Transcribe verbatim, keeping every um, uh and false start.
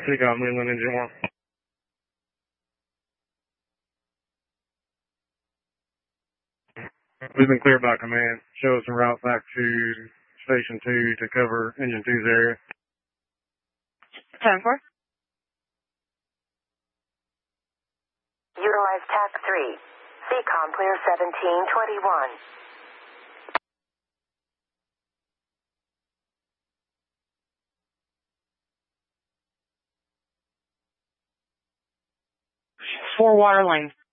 Take out mainland engine one. We've been cleared by command. Show us a route back to Station two to cover Engine two's area. ten four. Utilize T A C three. C COM clear seventeen twenty-one. Four water lines.